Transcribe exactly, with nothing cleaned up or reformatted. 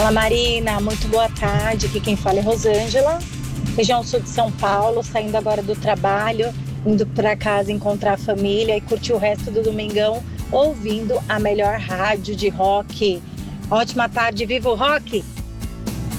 Fala Marina, muito boa tarde. Aqui quem fala é Rosângela, região sul de São Paulo, saindo agora do trabalho, indo para casa encontrar a família e curtir o resto do domingão ouvindo a melhor rádio de rock. Ótima tarde, viva o rock!